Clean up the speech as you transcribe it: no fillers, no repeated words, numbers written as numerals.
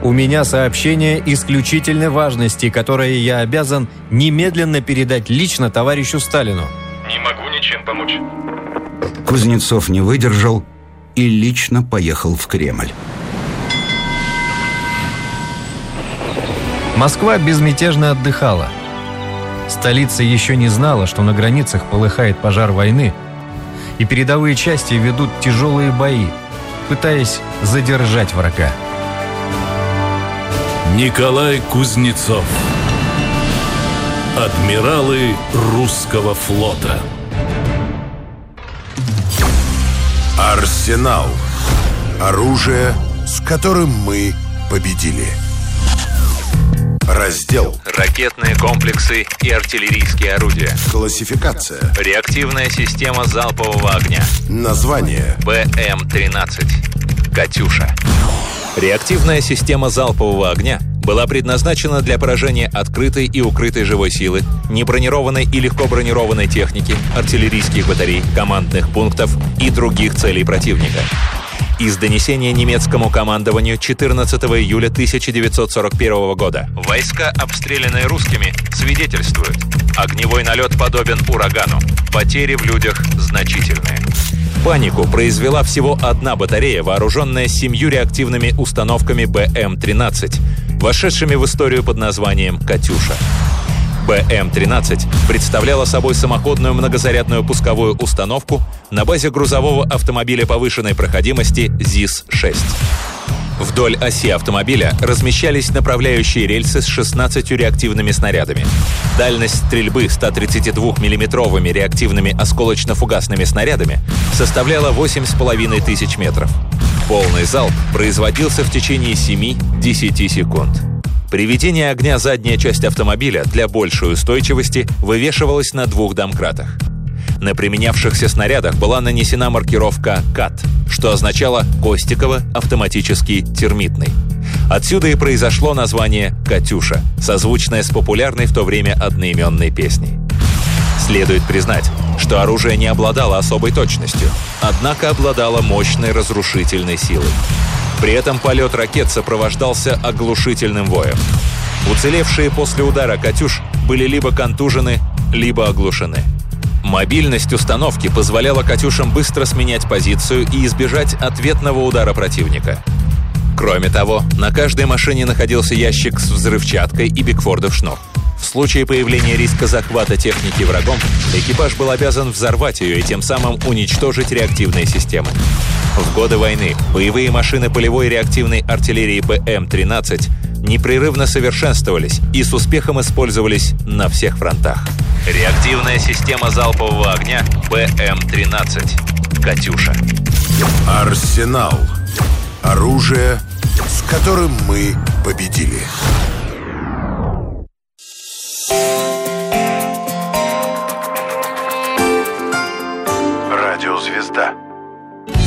У меня сообщение исключительной важности, которое я обязан немедленно передать лично товарищу Сталину. Не могу ничем помочь. Кузнецов не выдержал и лично поехал в Кремль. Москва безмятежно отдыхала. Столица еще не знала, что на границах полыхает пожар войны, и передовые части ведут тяжелые бои, пытаясь задержать врага. Николай Кузнецов. Адмиралы русского флота. Арсенал. Оружие, с которым мы победили. Раздел. Ракетные комплексы и артиллерийские орудия. Классификация. Реактивная система залпового огня. Название. БМ-13. «Катюша». Реактивная система залпового огня была предназначена для поражения открытой и укрытой живой силы, небронированной и легко бронированной техники, артиллерийских батарей, командных пунктов и других целей противника. Из донесения немецкому командованию 14 июля 1941 года. Войска, обстрелянные русскими, свидетельствуют: огневой налет подобен урагану. Потери в людях значительные. Панику произвела всего одна батарея, вооруженная 7 реактивными установками БМ-13, вошедшими в историю под названием «Катюша». БМ-13 представляла собой самоходную многозарядную пусковую установку на базе грузового автомобиля повышенной проходимости ЗИС-6. Вдоль оси автомобиля размещались направляющие рельсы с 16 реактивными снарядами. Дальность стрельбы 132-миллиметровыми реактивными осколочно-фугасными снарядами составляла 8500 метров. Полный залп производился в течение 7-10 секунд. При ведении огня задняя часть автомобиля для большей устойчивости вывешивалась на 2 домкратах. На применявшихся снарядах была нанесена маркировка «КАТ», что означало «Костиково-автоматический термитный». Отсюда и произошло название «Катюша», созвучное с популярной в то время одноименной песней. Следует признать, что оружие не обладало особой точностью, однако обладало мощной разрушительной силой. При этом полет ракет сопровождался оглушительным воем. Уцелевшие после удара «Катюш» были либо контужены, либо оглушены. Мобильность установки позволяла «Катюшам» быстро сменять позицию и избежать ответного удара противника. Кроме того, на каждой машине находился ящик с взрывчаткой и Бигфордов шнур. В случае появления риска захвата техники врагом, экипаж был обязан взорвать ее и тем самым уничтожить реактивные системы. В годы войны боевые машины полевой реактивной артиллерии БМ-13 непрерывно совершенствовались и с успехом использовались на всех фронтах. Реактивная система залпового огня БМ-13. «Катюша». Арсенал. Оружие, с которым мы победили.